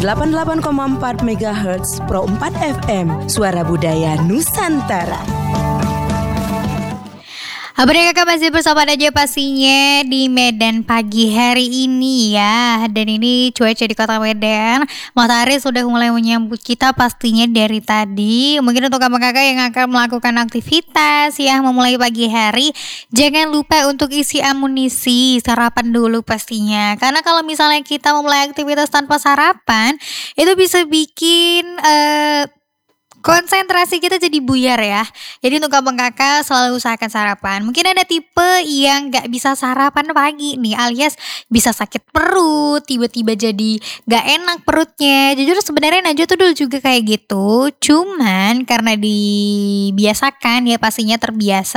88,4 MHz Pro 4 FM, Suara Budaya Nusantara. Abang kakak masih bersama aja pastinya di Medan pagi hari ini ya. Dan ini cuaca di kota Medan, matahari sudah mulai menyambut kita pastinya dari tadi. Mungkin untuk abang kakak yang akan melakukan aktivitas ya memulai pagi hari, jangan lupa untuk isi amunisi, sarapan dulu pastinya. Karena kalau misalnya kita memulai aktivitas tanpa sarapan, itu bisa bikin konsentrasi kita jadi buyar ya. Jadi untuk abang kakak selalu usahakan sarapan. Mungkin ada tipe yang gak bisa sarapan pagi nih, alias bisa sakit perut, tiba-tiba jadi gak enak perutnya. Jujur sebenarnya Najwa tuh dulu juga kayak gitu. Cuman karena dibiasakan ya pastinya terbiasa